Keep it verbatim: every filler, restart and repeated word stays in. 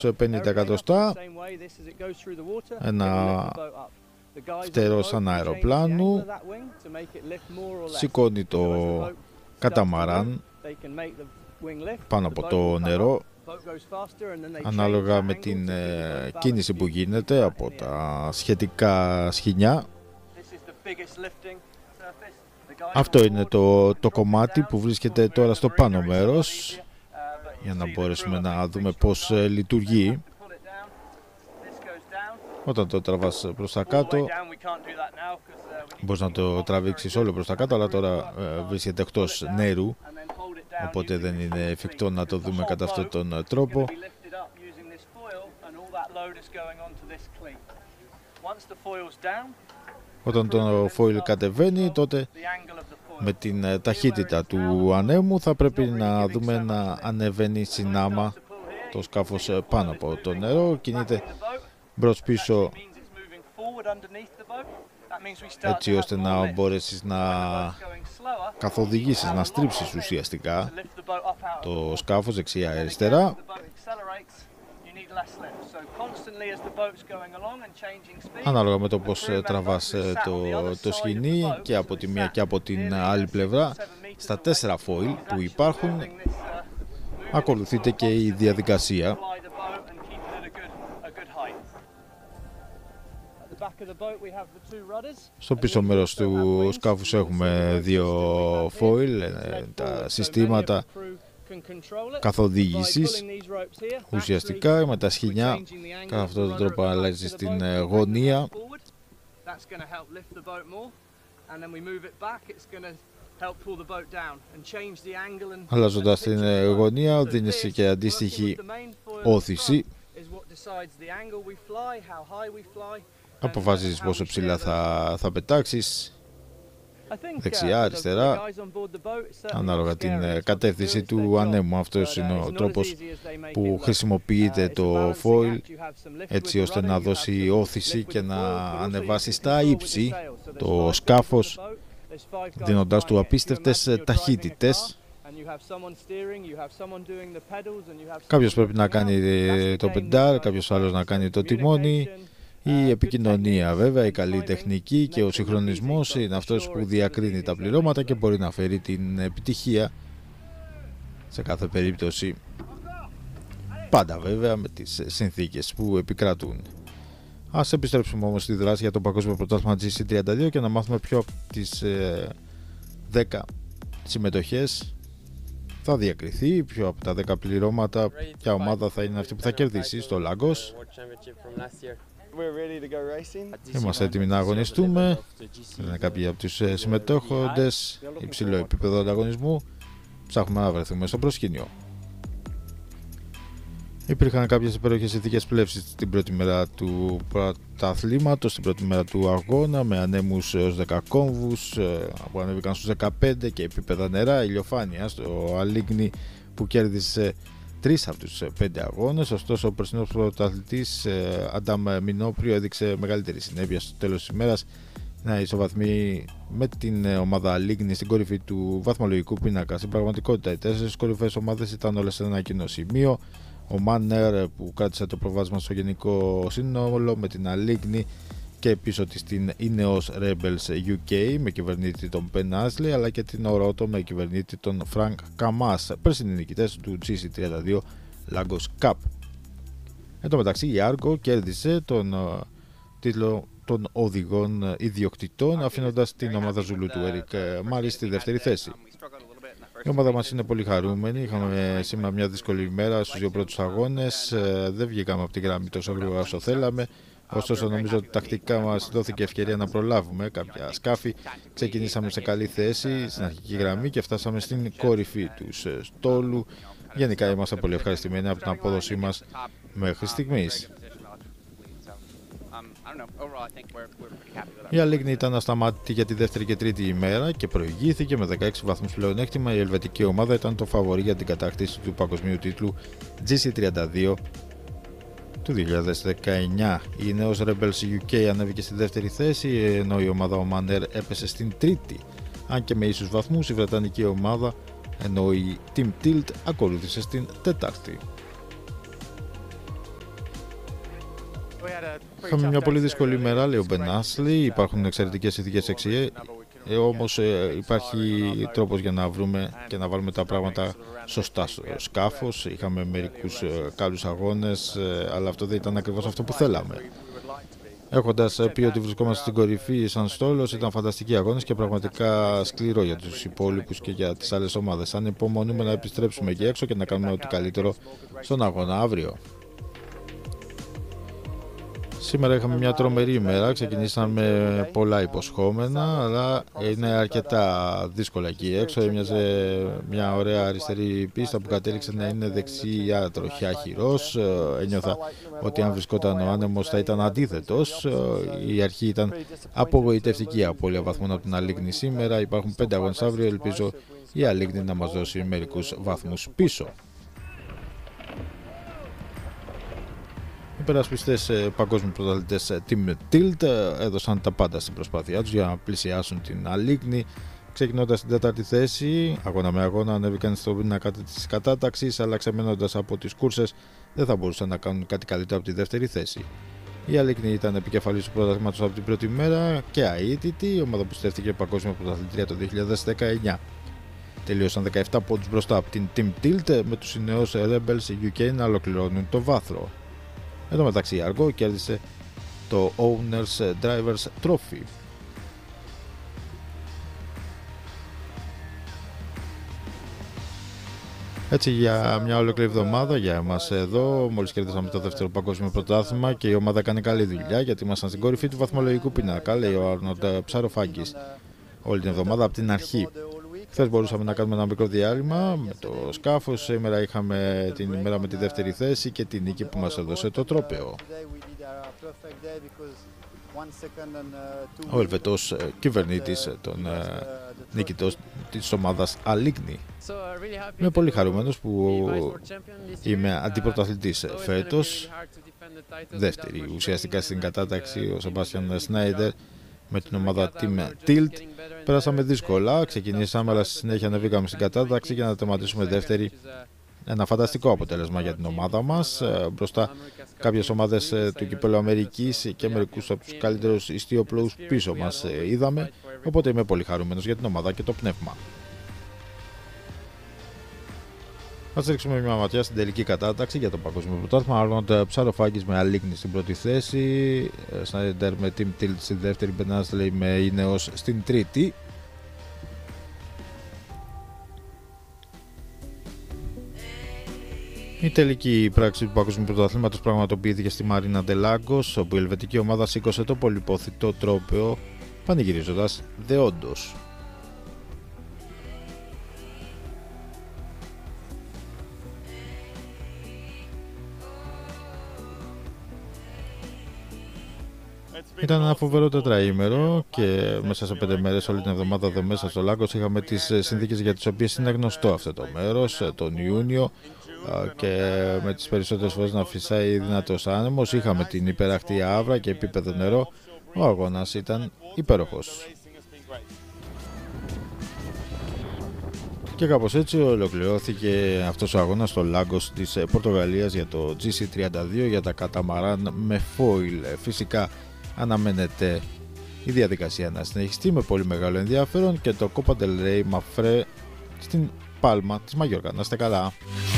πενήντα εκατοστά, ένα φτερό σαν αεροπλάνου, σηκώνει το καταμαράν πάνω από το νερό, ανάλογα με την ε, κίνηση που γίνεται από τα σχετικά σχοινιά. Αυτό είναι το, το κομμάτι που βρίσκεται τώρα στο πάνω μέρος, για να μπορέσουμε να δούμε πώς ε, λειτουργεί. Όταν το τραβάς προς τα κάτω, μπορείς να το τραβήξεις όλο προς τα κάτω, αλλά τώρα ε, βρίσκεται εκτός νερού, οπότε δεν είναι εφικτό να το δούμε κατά αυτόν τον τρόπο. Όταν το foil κατεβαίνει, τότε με την ταχύτητα του ανέμου θα πρέπει να δούμε να ανεβαίνει συνάμα το σκάφος πάνω από το νερό, κινείται μπρος πίσω έτσι ώστε να μπορέσεις να καθοδηγήσεις, να στρίψεις ουσιαστικά το σκάφος δεξιά αριστερά. Ανάλογα με το πώς τραβάς το, το σκηνή και από τη μία και από την άλλη πλευρά, στα τέσσερα foil που υπάρχουν ακολουθείται και η διαδικασία. Στο πίσω μέρος του σκάφους έχουμε δύο foil, τα συστήματα καθοδήγησης ουσιαστικά με τα σχοινιά. Κατά αυτόν τον τρόπο αλλάζει την γωνία, αλλάζοντας την γωνία δίνεις και αντίστοιχη όθηση. Αποφασίζεις πόσο ψηλά θα, θα πετάξεις, δεξιά, αριστερά, ανάλογα την κατεύθυνση του ανέμου. Αυτός είναι ο τρόπος που χρησιμοποιείται το foil, έτσι ώστε να δώσει όθηση και να ανεβάσει στα ύψη το σκάφος, δίνοντάς του απίστευτες ταχύτητες. Κάποιος πρέπει να κάνει το πεντάρ, κάποιος άλλος να κάνει το τιμόνι. Η επικοινωνία βέβαια, η καλή τεχνική και ο συγχρονισμός είναι αυτός που διακρίνει τα πληρώματα και μπορεί να φέρει την επιτυχία σε κάθε περίπτωση. Πάντα βέβαια με τις συνθήκες που επικρατούν. Ας επιστρέψουμε όμως στη δράση για το Παγκόσμιο Πρωτάθλημα τζι σι τριάντα δύο και να μάθουμε ποιο από τις ε, δέκα συμμετοχές θα διακριθεί, ποιο από τα δέκα πληρώματα, ποια ομάδα θα είναι αυτή που θα κερδίσει στο Lagos. Είμαστε έτοιμοι να αγωνιστούμε. Είναι κάποιοι από τους συμμετέχοντες, υψηλό επίπεδο ανταγωνισμού. Ψάχνουμε να βρεθούμε στο προσκήνιο. Υπήρχαν κάποιες υπέροχες συνθήκες πλεύσης στην πρώτη μέρα του πρωταθλήματος, στην πρώτη μέρα του αγώνα, με ανέμους έως δέκα κόμβους που ανέβηκαν στους δεκαπέντε και επίπεδα νερά, ηλιοφάνεια στο Αλίγνη που κέρδισε τρεις από τους πέντε αγώνες. Ωστόσο ο περσινός πρωταθλητής Αντάμ Μινόπριο έδειξε μεγαλύτερη συνέπεια στο τέλος της ημέρας, να ισοβαθμεί με την ομάδα Αλίγνη στην κορυφή του βαθμολογικού πίνακα. Στην πραγματικότητα οι τέσσερις κορυφαίες ομάδες ήταν όλες σε ένα κοινό σημείο. Ο Μάνερ που κράτησε το προβάδισμα στο γενικό σύνολο με την Αλίγνη και πίσω της την Ineos Rebels γιου κέι με κυβερνήτη τον Ben Ashley, αλλά και την Oroto με κυβερνήτη τον Frank Camas, περσινοί νικητές του τζι σι τριάντα δύο Lagos Cup. Εν τω μεταξύ η Argo κέρδισε τον uh, τίτλο των οδηγών ιδιοκτητών, αφήνοντας την ομάδα Ζουλού του Eric Mari στη δεύτερη θέση. Η ομάδα μας είναι πολύ χαρούμενη. Είχαμε σήμερα μια δύσκολη ημέρα στους δύο πρώτους αγώνες. Δεν βγήκαμε από τη γραμμή τόσο γρήγορα όσο θέλαμε. Ωστόσο, νομίζω ότι τακτικά μας δόθηκε ευκαιρία να προλάβουμε κάποια σκάφη. Ξεκινήσαμε σε καλή θέση στην αρχική γραμμή και φτάσαμε στην κορυφή του στόλου. Γενικά είμαστε πολύ ευχαριστημένοι από την απόδοσή μας μέχρι στιγμής. Η Αλίγνη ήταν ασταμάτητη για τη δεύτερη και τρίτη ημέρα και προηγήθηκε με δεκαέξι βαθμούς πλεονέκτημα. Η ελβετική ομάδα ήταν το φαβορί για την κατάκτηση του παγκοσμίου τίτλου τζι σι τριάντα δύο του δύο χιλιάδες δεκαεννιά. Η Ineos Rebels γιου κέι ανέβηκε στη δεύτερη θέση, ενώ η ομάδα Omaner έπεσε στην τρίτη. Αν και με ίσους βαθμούς, η βρετανική ομάδα, ενώ η Team Tilt ακολούθησε στην τέταρτη. Είχαμε μια πολύ δύσκολη ημέρα, λέει ο Ben Ashley. Υπάρχουν εξαιρετικές συνθήκες εξηγέ. Ε, όμως ε, υπάρχει τρόπος για να βρούμε και να βάλουμε τα πράγματα σωστά στο σκάφος. Είχαμε μερικούς ε, καλούς αγώνες, ε, αλλά αυτό δεν ήταν ακριβώς αυτό που θέλαμε. Έχοντας πει ότι βρισκόμαστε στην κορυφή σαν στόλος, ήταν φανταστικοί αγώνες και πραγματικά σκληρό για τους υπόλοιπους και για τις άλλες ομάδες. Ανυπομονούμε να επιστρέψουμε εκεί έξω και να κάνουμε ό,τι καλύτερο στον αγώνα αύριο. Σήμερα είχαμε μια τρομερή ημέρα, ξεκινήσαμε πολλά υποσχόμενα, αλλά είναι αρκετά δύσκολα εκεί έξω. Έμοιαζε μια ωραία αριστερή πίστα που κατέληξε να είναι δεξιά τροχιά χειρός. Ένιωθα ότι αν βρισκόταν ο άνεμος θα ήταν αντίθετος. Η αρχή ήταν απογοητευτική απώλεια βαθμών από την Αλίγνη σήμερα. Υπάρχουν πέντε αγώνες αύριο, ελπίζω η Αλίγνη να μας δώσει μερικούς βαθμούς πίσω. Οι υπερασπιστές παγκόσμιοι πρωταθλητές Team Tilt έδωσαν τα πάντα στην προσπάθειά τους για να πλησιάσουν την Αλίγνη. Ξεκινώντας στην τέταρτη θέση, αγώνα με αγώνα ανέβηκαν στον πίνακα της κατάταξης, αλλά ξεμένοντας από τις κούρσες δεν θα μπορούσαν να κάνουν κάτι καλύτερο από τη δεύτερη θέση. Η Αλίγνη ήταν επικεφαλής του πρωταθλήματος από την πρώτη μέρα και αίτητη, η ομάδα που στέφθηκε παγκόσμια πρωταθλητρία το δύο χιλιάδες δεκαεννιά. Τελείωσαν δεκαεπτά πόντους μπροστά από την Team Tilt, με τους νέους Rebels γιου κέι να ολοκληρώνουν το βάθρο. Εν τω μεταξύ η Argo κέρδισε το Owners Drivers Trophy. Έτσι, για μια ολόκληρη εβδομάδα για εμάς εδώ, μόλις κερδίσαμε το δεύτερο παγκόσμιο πρωτάθλημα και η ομάδα κάνει καλή δουλειά γιατί ήμασταν στην κορυφή του βαθμολογικού πίνακα, λέει ο Άρνοντ Ψαροφάγκης, όλη την εβδομάδα από την αρχή. Χθες μπορούσαμε να κάνουμε ένα μικρό διάλειμμα με το σκάφος. Σήμερα είχαμε την ημέρα με τη δεύτερη θέση και την νίκη που μας έδωσε το τρόπαιο. Ο Ελβετός κυβερνήτης των νικητών της ομάδας Αλίγνη. Είμαι πολύ χαρούμενος που είμαι αντιπρωταθλητής φέτος. Δεύτερη ουσιαστικά στην κατάταξη ο Σεμπάστιαν Σνάιντερ με την ομάδα Team Tilt. Πέρασαμε δύσκολα, ξεκινήσαμε, αλλά στη συνέχεια ανεβήκαμε στην κατάταξη για να τερματίσουμε δεύτερη. Ένα φανταστικό αποτέλεσμα για την ομάδα μας. Μπροστά κάποιες ομάδες του Κυπέλλου Αμερικής και μερικούς από τους καλύτερους ιστιοπλοούς πίσω μας είδαμε. Οπότε είμαι πολύ χαρούμενος για την ομάδα και το πνεύμα. Ας ρίξουμε μια ματιά στην τελική κατάταξη για το παγκόσμιο πρωτάθλημα. Άρνοντ Ψαροφάγκης με Αλίγνη στην πρώτη θέση, Σνάιντερ με Team Tilt στην δεύτερη, Ben Ashley με Ινεός στην τρίτη. Η τελική πράξη του παγκόσμιου πρωταθλήματος πραγματοποιήθηκε στη Μαρίνα ντε Λάγκος, όπου η ελβετική ομάδα σήκωσε το πολυπόθητο τρόπαιο πανηγυρίζοντας δεόντως. Ήταν ένα φοβερό τετραήμερο και μέσα σε πέντε μέρες, όλη την εβδομάδα εδώ μέσα στο Λάγκος, είχαμε τις συνθήκες για τις οποίες είναι γνωστό αυτό το μέρος, τον Ιούνιο, και με τις περισσότερες φορές να φυσάει δυνατός άνεμος. Είχαμε την υπεραχτή άβρα και επίπεδο νερό. Ο αγώνας ήταν υπέροχος. Και κάπως έτσι ολοκληρώθηκε αυτός ο αγώνας στο Λάγκος της Πορτογαλίας για το τζι σι τριάντα δύο για τα καταμαράν με foil. Φυσικά αναμένεται η διαδικασία να συνεχιστεί με πολύ μεγάλο ενδιαφέρον και το Copa del Rey Mafre στην Πάλμα της Μαγιόρκα. Να είστε καλά.